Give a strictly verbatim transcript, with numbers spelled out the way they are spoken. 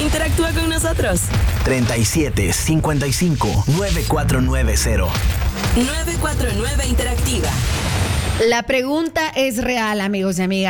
Interactúa con nosotros. treinta y siete cincuenta y cinco nueve cuatro nueve cero. nueve cuatro nueve Interactiva. La pregunta es real, amigos y amigas.